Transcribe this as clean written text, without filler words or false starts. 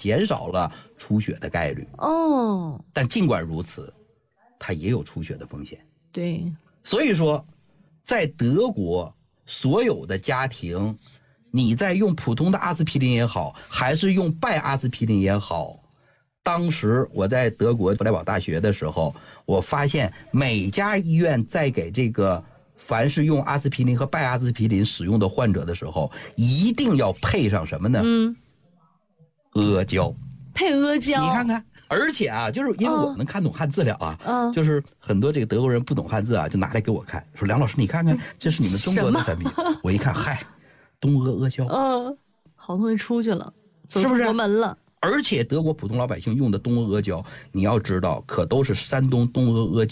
减少了出血的概率。 哦， 但尽管如此，它也有出血的风险。 对， 所以说，在德国所有的家庭，你在用普通的阿司匹林也好，还是用拜阿司匹林也好，当时我在德国弗莱堡大学的时候，我发现每家医院在给这个凡是用阿司匹林和拜阿司匹林使用的患者的时候，一定要配上什么呢？阿胶。 配阿胶， 你看看，而且啊，就是因为我能看懂汉字了啊，就是很多这个德国人不懂汉字啊，就拿来给我看，说梁老师你看看，这是你们中国的产品。我一看，嗨，东阿阿胶， 好东西出去了，走出是不是国门了？ 而且德国普通老百姓用的东阿阿胶，你要知道，可都是山东东阿阿胶。